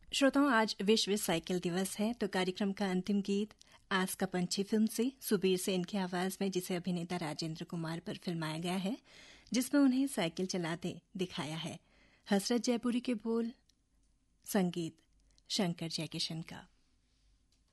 श्रोताओं, आज विश्व साइकिल दिवस है, तो कार्यक्रम का अंतिम गीत आस का पंछी फिल्म से सुबीर सेन की आवाज में, जिसे अभिनेता राजेंद्र कुमार पर फिल्माया गया है, जिसमें उन्हें साइकिल चलाते दिखाया है। हसरत जयपुरी के बोल, संगीत शंकर जयकिशन का।